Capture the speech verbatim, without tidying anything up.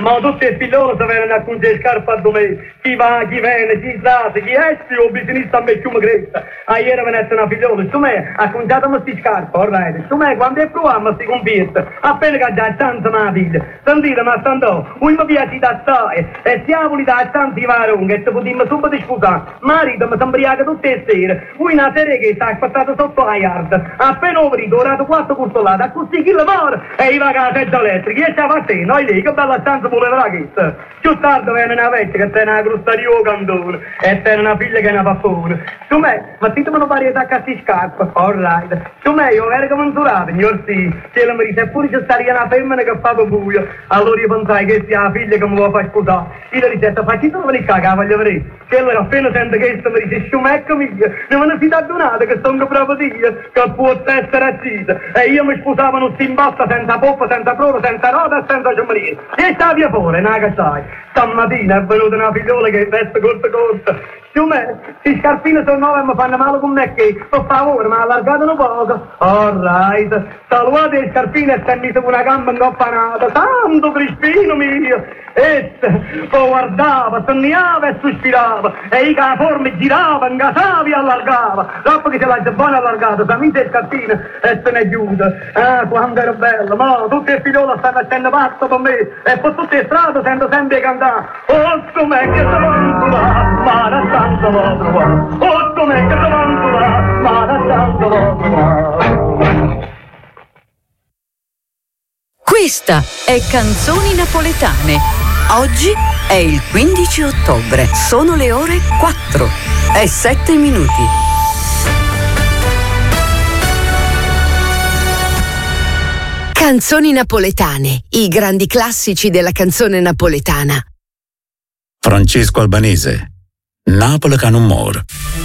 ma tutti i figlioli si vengono a cungere scarpe a domenica, chi va, chi viene, chi sa, chi esce, o bisogna a me più cresta. A ieri venette una figliola, su me, ha conciato queste scarpe, alright, su me, quando è provato, si convierte, appena che già tanto ma figlia, sentite, ma stando, un mi piace da stare, e siamo lì da tanti varoni, e ti potremmo subito scusare, marito mi s'imbriaca tutte le sere, lui una serie che sta aspettato sotto la yard, appena ovrito, orato quattro curtolate, a così chi lavora, e i va a seggia elettrica, e stava a te, noi lì, che bella stanza voleva la chiesa, più tardi viene una vecchia che tiene una crusta di candone, e tiene una figlia che è una pappone, su me, ma ditemi una varietà che si scarpa, alright, su me io ero come mensurato, signor sì, se la mi dice, eppure c'è stata una femmina che fa buio, allora io pensai che sia la figlia che mi vuole far sposare, io le dicevo, facci solo venire qua, che la voglio vedere, che allora appena sento che questo mi dice, sciumecco mia, non me ne si dà donata, che sono proprio io, che può essere accisa, e io mi sposavo non si imbotta senza poppa, senza prova, senza roda e senza ciomolino, e sta via fuori, non che sai, stamattina è venuta una figliola che veste corta corta, su me, si scarpine sono nuove e mi fanno male con me che, per favore, mi allargate un poco. Alright, salvate le scarpine e sentite una gamba ingoppanata, tanto crispino mio. Essa, poi guardava, sognava e sospirava, e i la forma girava, ingasava e allargava. Dopo che se l'ha già buona allargata, si mise le scarpine e se ne chiude. Ah, quando era bello, ma tutti i figlioli stanno facendo pazzo per me, e per tutte le strade sento sempre cantare. Oh, com'è che se vanno là, ma da tanto lo trovare. Oh, com'è che se vanno là, ma da tanto lo trovare. Questa è Canzoni Napoletane. Oggi è il quindici ottobre. Sono le ore quattro e sette minuti. Canzoni napoletane, i grandi classici della canzone napoletana. Francesco Albanese, Napoli che non muore.